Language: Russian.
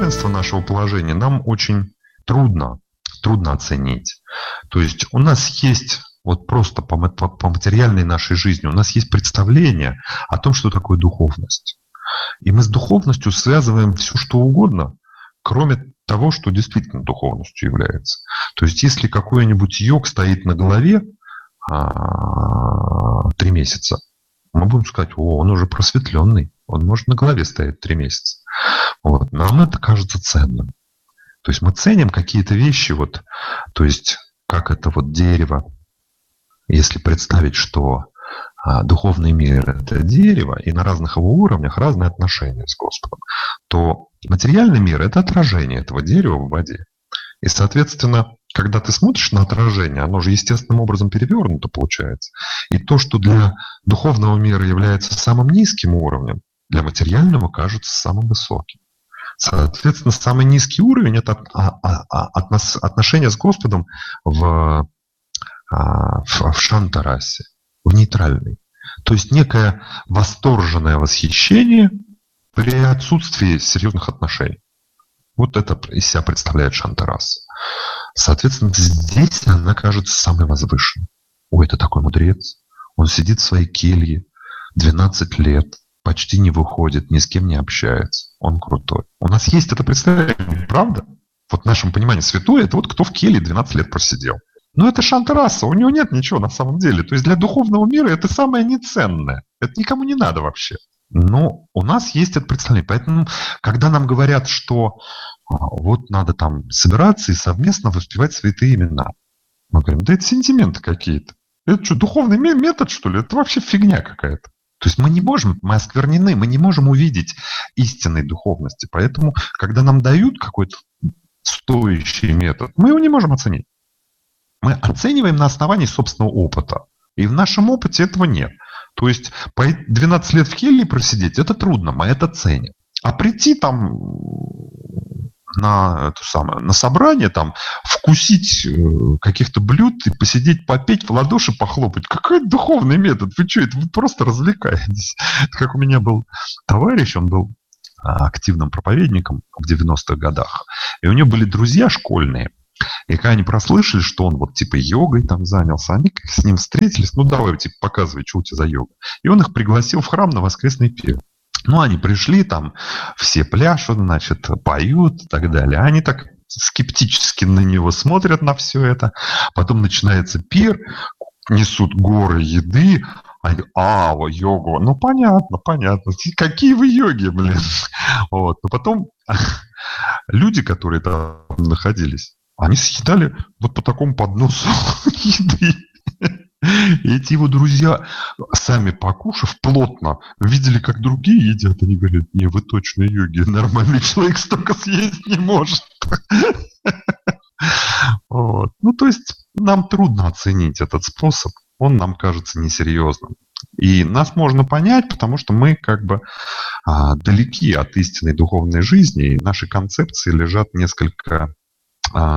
неравенство нашего положения нам очень трудно оценить. То есть у нас есть вот просто по материальной нашей жизни, у нас есть представление о том, что такое духовность. И мы с духовностью связываем все, что угодно, кроме того, что действительно духовностью является. То есть если какой-нибудь йог стоит на голове 3 месяца, мы будем сказать: о, он уже просветленный, он может на голове стоять 3 месяца. Вот. Нам это кажется ценным. То есть мы ценим какие-то вещи, вот, то есть как это вот дерево. Если представить, что духовный мир – это дерево, и на разных его уровнях разные отношения с Господом, то материальный мир – это отражение этого дерева в воде. И, соответственно, когда ты смотришь на отражение, оно же естественным образом перевернуто получается. И то, что для духовного мира является самым низким уровнем, для материального кажется самым высоким. Соответственно, самый низкий уровень – это отношение с Господом в шантарасе, в нейтральной. То есть некое восторженное восхищение при отсутствии серьезных отношений. Вот это из себя представляет шантараса. Соответственно, здесь она кажется самой возвышенной. Ой, это такой мудрец. Он сидит в своей келье 12 лет, почти не выходит, ни с кем не общается. Он крутой. У нас есть это представление, правда? Вот в нашем понимании святой – это вот кто в келье 12 лет просидел. Но это шантараса, у него нет ничего на самом деле. То есть для духовного мира это самое неценное. Это никому не надо вообще. Но у нас есть это представление. Поэтому, когда нам говорят, что вот надо там собираться и совместно воспевать святые имена, мы говорим: да это сентименты какие-то. Это что, духовный метод, что ли? Это вообще фигня какая-то. То есть мы не можем, мы осквернены, мы не можем увидеть истинной духовности. Поэтому, когда нам дают какой-то стоящий метод, мы его не можем оценить. Мы оцениваем на основании собственного опыта. И в нашем опыте этого нет. То есть 12 лет в келье просидеть – это трудно, мы это ценим. А прийти там на собрание, там, вкусить каких-то блюд и посидеть, попеть, в ладоши похлопать – какой духовный метод? Вы что, это вы просто развлекаетесь. Как у меня был товарищ, он был активным проповедником в 90-х годах. И у него были друзья школьные. И когда они прослышали, что он вот типа йогой там занялся, они с ним встретились: ну давай, типа, показывай, что у тебя за йога. И он их пригласил в храм на воскресный пир. Ну, они пришли, там все пляшут, значит, поют и так далее. Они так скептически на него смотрят, на все это. Потом начинается пир, несут горы еды. Они говорят: йогу. Ну, понятно. Какие вы йоги, блин. Вот. Но потом люди, которые там находились, они съедали вот по такому подносу еды. И эти его друзья, сами покушав плотно, видели, как другие едят. Они говорят: не, вы точно йоги, нормальный человек столько съесть не может. Вот. Ну, то есть нам трудно оценить этот способ. Он нам кажется несерьезным. И нас можно понять, потому что мы как бы далеки от истинной духовной жизни, и наши концепции лежат несколько